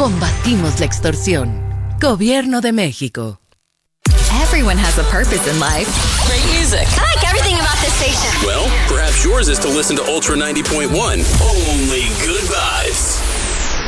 Combatimos la extorsión. Gobierno de México. Everyone has a purpose in life. Great music. I like everything about this station. Well, perhaps yours is to listen to Ultra 90.1. Only good vibes.